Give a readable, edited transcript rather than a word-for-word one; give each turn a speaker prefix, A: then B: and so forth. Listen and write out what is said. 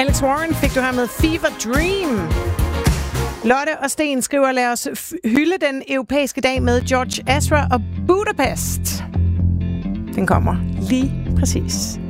A: Alex Warren fik du her med Fever Dream. Lotte og Sten skriver, lad os hylde den europæiske dag med George Ezra og Budapest. Den kommer lige præcis